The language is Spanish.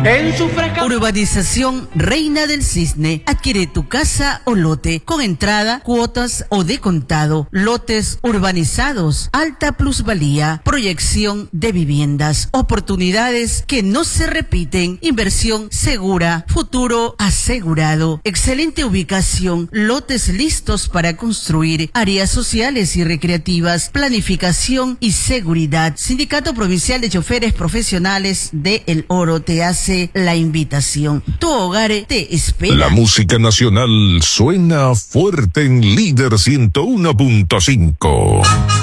En su fresca Urbanización Reina del Cisne. Adquiere tu casa o lote con entrada, cuotas o de contado. Lotes urbanizados, alta plusvalía, proyección de viviendas, oportunidades que no se repiten, inversión segura, futuro asegurado, excelente ubicación, lotes listos para construir, áreas sociales y recreativas, planificación y seguridad. Sindicato Provincial de Choferes Profesionales de El Oro te hace la invitación. Tu hogar te espera. La música nacional suena fuerte en Líder 101.5.